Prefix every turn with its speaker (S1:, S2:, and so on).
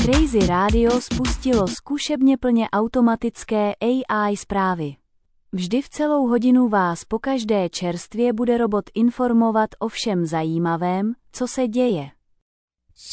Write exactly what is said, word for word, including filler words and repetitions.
S1: Crazy Radio spustilo zkušebně plně automatické A I zprávy. Vždy v celou hodinu vás pokaždé čerstvě bude robot informovat o všem zajímavém, co se děje.